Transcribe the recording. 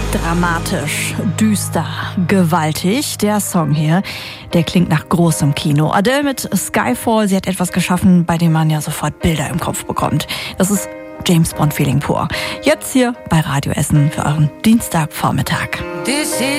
Dramatisch, düster, gewaltig. Der Song hier, der klingt nach großem Kino. Adele mit Skyfall, sie hat etwas geschaffen, bei dem man ja sofort Bilder im Kopf bekommt. Das ist James Bond Feeling pur. Jetzt hier bei Radio Essen für euren Dienstagvormittag.